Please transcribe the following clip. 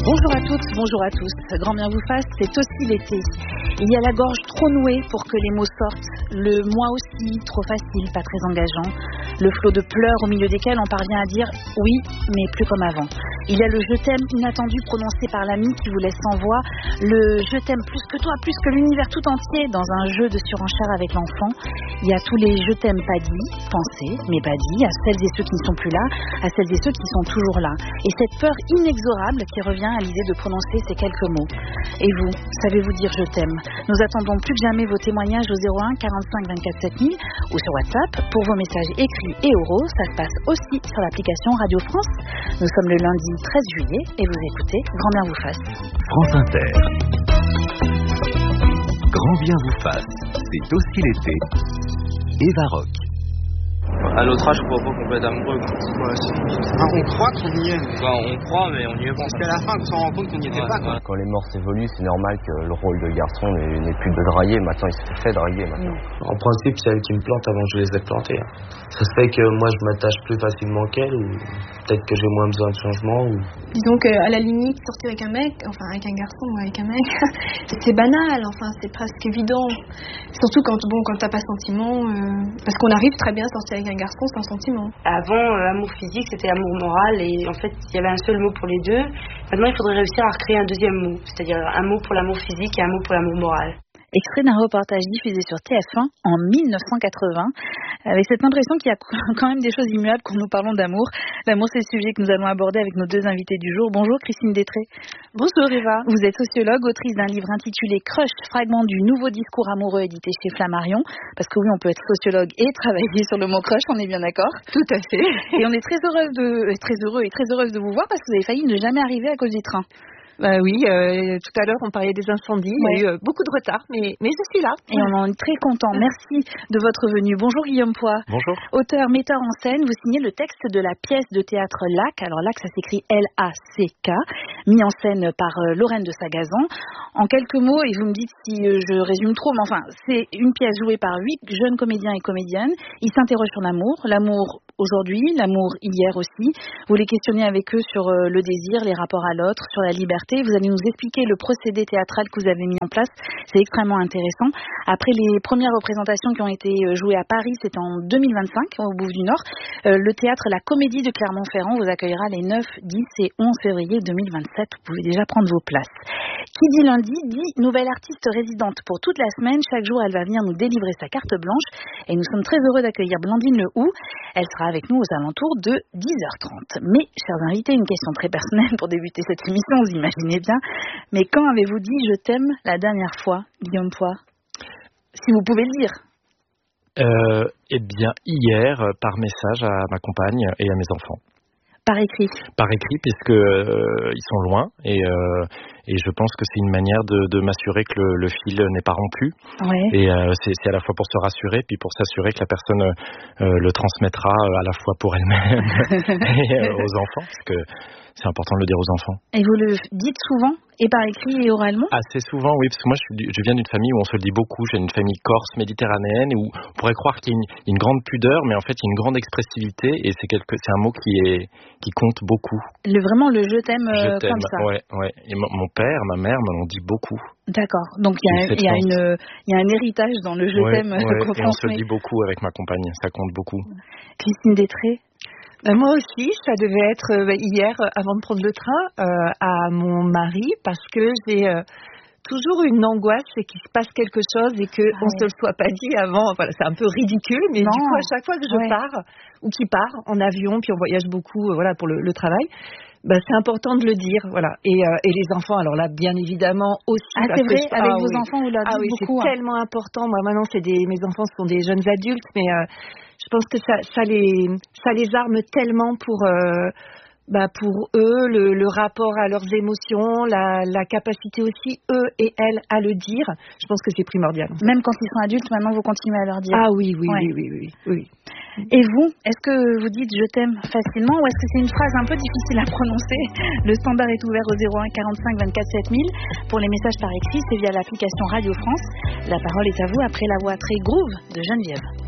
Bonjour à toutes, bonjour à tous. Grand bien vous fasse, c'est aussi l'été. Il y a la gorge trop nouée pour que les mots sortent. Le moi aussi, trop facile, pas très engageant. Le flot de pleurs au milieu desquels on parvient à dire oui, mais plus comme avant. Il y a le je t'aime inattendu prononcé par l'ami qui vous laisse sans voix. Le je t'aime plus que toi, plus que l'univers tout entier dans un jeu de surenchère avec l'enfant. Il y a tous les je t'aime pas dit, pensés, mais pas dit, à celles et ceux qui ne sont plus là, à celles et ceux qui sont toujours là. Et cette peur inexorable qui revient à l'idée de prononcer ces quelques mots. Et vous, savez-vous dire je t'aime? Nous attendons plus que jamais vos témoignages au 01 45 24 7000 ou sur WhatsApp pour vos messages écrits et oraux. Ça se passe aussi sur l'application Radio France. Nous sommes le lundi 13 juillet et vous écoutez Grand bien vous fasse. France Inter. Grand bien vous fasse, c'est aussi l'été. Eva Rock. À notre âge, on ne pas qu'on peut être amoureux. Ouais, c'est limite. On croit qu'on y est. On croit, mais on n'y est pas. Parce qu'à la fin, on s'en rend compte qu'on n'y était pas. Quoi. Quand les mœurs évoluent, c'est normal que le rôle de garçon n'est plus de draguer. Maintenant, il se fait draguer. En principe, c'est elle qui me plante avant que je les ai plantés. Ça se fait que moi, je m'attache plus facilement qu'elle, ou peut-être que j'ai moins besoin de changement. Ou... Disons qu'à la limite, sortir avec un mec, enfin avec un garçon ou avec un mec, c'est banal, enfin c'est presque évident. Surtout quand t'as pas sentiment, parce qu'on arrive très bien à sortir avec un garçon sans sentiment. Avant, amour physique, c'était amour moral, et en fait, il y avait un seul mot pour les deux. Maintenant, il faudrait réussir à recréer un deuxième mot, c'est-à-dire un mot pour l'amour physique et un mot pour l'amour moral. Extrait d'un reportage diffusé sur TF1 en 1980, avec cette impression qu'il y a quand même des choses immuables quand nous parlons d'amour. L'amour, c'est le sujet que nous allons aborder avec nos deux invités du jour. Bonjour Christine Détré. Bonjour Eva. Vous êtes sociologue, autrice d'un livre intitulé Crush, fragment du nouveau discours amoureux édité chez Flammarion. Parce que oui, on peut être sociologue et travailler sur le mot crush, on est bien d'accord? Tout à fait. Et on est très heureuse de vous voir parce que vous avez failli ne jamais arriver à cause du train. Oui, tout à l'heure on parlait des incendies, ouais. Il y a eu beaucoup de retard, mais je suis là. Et on en est très content. Merci de votre venue. Bonjour Guillaume Poix. Bonjour. Auteur, metteur en scène, vous signez le texte de la pièce de théâtre Lac. Alors Lac, ça s'écrit L-A-C-K, mis en scène par Lorraine de Sagazan. En quelques mots, et vous me dites si je résume trop, mais enfin, c'est une pièce jouée par 8 jeunes comédiens et comédiennes. Ils s'interrogent sur l'amour aujourd'hui, l'amour hier aussi. Vous les questionnez avec eux sur le désir, les rapports à l'autre, sur la liberté. Vous allez nous expliquer le procédé théâtral que vous avez mis en place. C'est extrêmement intéressant. Après les premières représentations qui ont été jouées à Paris, c'était en 2025, au Bouffe du Nord. Le théâtre La Comédie de Clermont-Ferrand vous accueillera les 9, 10 et 11 février 2027. Vous pouvez déjà prendre vos places. Qui dit lundi, dit nouvelle artiste résidente pour toute la semaine. Chaque jour, elle va venir nous délivrer sa carte blanche. Et nous sommes très heureux d'accueillir Blandine Lehoux. Elle sera avec nous aux alentours de 10h30. Mais, chers invités, une question très personnelle pour débuter cette émission, vous imaginez bien. Mais quand avez-vous dit « je t'aime » la dernière fois, Guillaume Poix? Si vous pouvez le dire. Eh bien, hier, par message à ma compagne et à mes enfants. Par écrit? Par écrit, puisque ils sont loin et je pense que c'est une manière de m'assurer que le fil n'est pas rompu. Ouais. Et c'est à la fois pour se rassurer, puis pour s'assurer que la personne le transmettra à la fois pour elle-même et aux enfants, parce que c'est important de le dire aux enfants. Et vous le dites souvent, et par écrit et oralement? Assez souvent, oui, parce que moi je viens d'une famille où on se le dit beaucoup. J'ai une famille corse, méditerranéenne, où on pourrait croire qu'il y a une grande pudeur, mais en fait il y a une grande expressivité, et c'est un mot qui compte beaucoup. Vraiment le je t'aime comme ça. Ouais. Et mon père, ma mère me l'ont dit beaucoup. D'accord. Donc il y a un héritage dans le je t'aime qu'on transmet. Et on se le dit beaucoup avec ma compagne, ça compte beaucoup. Christine Détré? Moi aussi, ça devait être hier, avant de prendre le train, à mon mari, parce que j'ai toujours une angoisse, c'est qu'il se passe quelque chose et qu'on ne se le soit pas dit avant. Voilà, c'est un peu ridicule, mais du coup, à chaque fois que je pars, ou qu'il part en avion, puis on voyage beaucoup pour le travail, c'est important de le dire, voilà. Et les enfants, alors là, bien évidemment aussi. Ah, c'est vrai, avec vos enfants, vous leur dites beaucoup. C'est tellement important. Moi, maintenant, mes enfants sont des jeunes adultes, mais je pense que ça les arme tellement pour eux, le rapport à leurs émotions, la capacité aussi, eux et elles, à le dire. Je pense que c'est primordial. Même quand ils sont adultes, maintenant, vous continuez à leur dire. Ah oui. Et vous, est-ce que vous dites je t'aime facilement ou est-ce que c'est une phrase un peu difficile à prononcer? Le standard est ouvert au 01 45 24 7000. Pour les messages par écrit, c'est via l'application Radio France. La parole est à vous après la voix très groove de Geneviève.